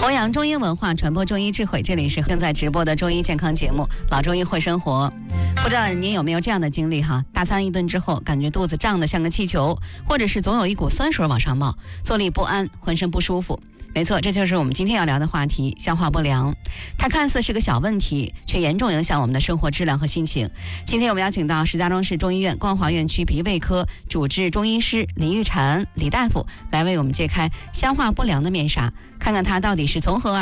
弘扬中医文化，传播中医智慧，这里是正在直播的中医健康节目《老中医会生活》。不知道您有没有这样的经历哈？大餐一顿之后，感觉肚子胀得像个气球，或者是总有一股酸水往上冒，坐立不安，浑身不舒服。没错，这就是我们今天要聊的话题——消化不良。它看似是个小问题，却严重影响我们的生活质量和心情。今天我们邀请到石家庄市中医院光华院区脾胃科主治中医师李玉婵李大夫来为我们揭开消化不良的面纱，看看它到底是从何而